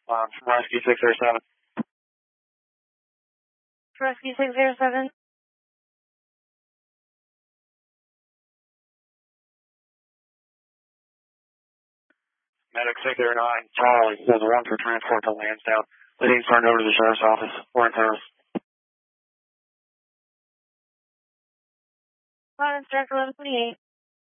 From Rescue 607. Rescue 607. Medic 609, Charlie, there's a 1 for transport to Lansdowne. Leading turned over to the sheriff's office. We're in service. Instructor 1128.